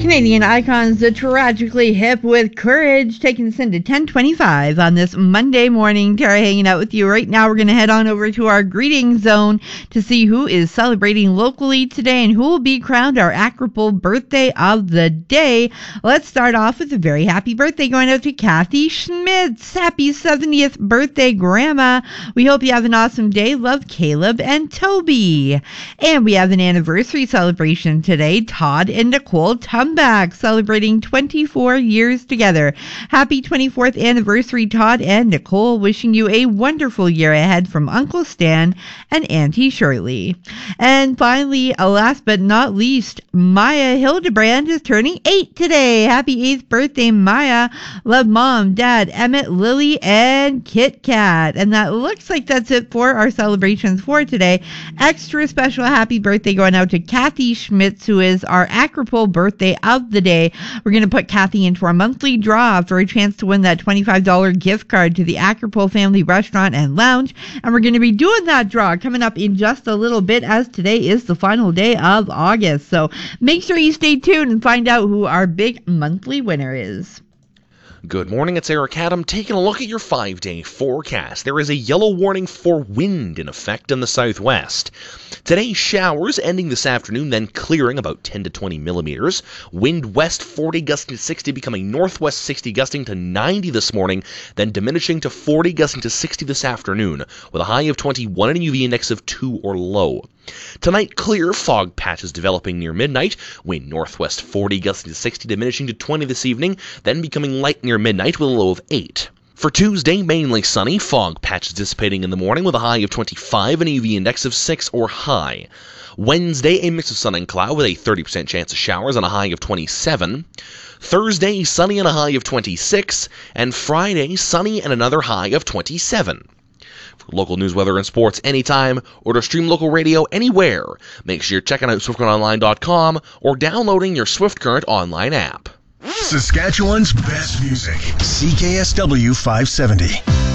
Canadian icons, the Tragically Hip with Courage, taking us into 10:25 on this Monday morning. Tara hanging out with you right now. We're going to head on over to our greeting zone to see who is celebrating locally today and who will be crowned our Acropole birthday of the day. Let's start off with a very happy birthday going out to Kathy Schmitz. Happy 70th birthday, Grandma. We hope you have an awesome day. Love, Caleb and Toby. And we have an anniversary celebration today. Todd and Nicole Tumback celebrating 24 years together. Happy 24th anniversary, Todd and Nicole. Wishing you a wonderful year ahead from Uncle Stan and Auntie Shirley. And finally, last but not least, Maya Hildebrand is turning 8 today. Happy 8th birthday, Maya. Love Mom, Dad, Emmett, Lily, and Kit Kat. And that looks like that's it for our celebrations for today. Extra special happy birthday going out to Kathy Schmitz, who is our Acropole birthday of the day. We're going to put Kathy into our monthly draw for a chance to win that $25 gift card to the Acropole Family Restaurant and Lounge. And we're going to be doing that draw coming up in just a little bit, as today is the final day of August. So make sure you stay tuned and find out who our big monthly winner is. Good morning, it's Eric Adam taking a look at your 5-day forecast. There is a yellow warning for wind in effect in the southwest. Today, showers ending this afternoon, then clearing about 10 to 20 millimeters. Wind west 40 gusting to 60, becoming northwest 60 gusting to 90 this morning, then diminishing to 40 gusting to 60 this afternoon, with a high of 21 and a UV index of 2 or low. Tonight, clear, fog patches developing near midnight, wind northwest 40 gusting to 60, diminishing to 20 this evening, then becoming light near midnight with a low of 8. For Tuesday, mainly sunny, fog patches dissipating in the morning with a high of 25 and a UV index of 6 or high. Wednesday, a mix of sun and cloud with a 30% chance of showers and a high of 27. Thursday, sunny and a high of 26. And Friday, sunny and another high of 27. For local news, weather, and sports anytime, or to stream local radio anywhere, make sure you're checking out SwiftCurrentOnline.com or downloading your Swift Current online app. Saskatchewan's best music, CKSW 570.